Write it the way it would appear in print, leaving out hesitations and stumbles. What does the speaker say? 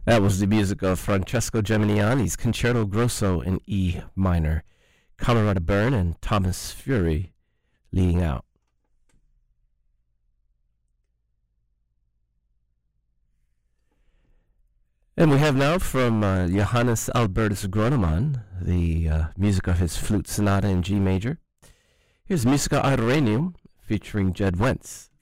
That was the music of Francesco Geminiani's Concerto Grosso in E minor, Camerata Byrne and Thomas Fury leading out. And we have now from Johannes Albertus Gronemann the music of his flute sonata in G major. Here's Musica Auranium featuring Jed Wentz.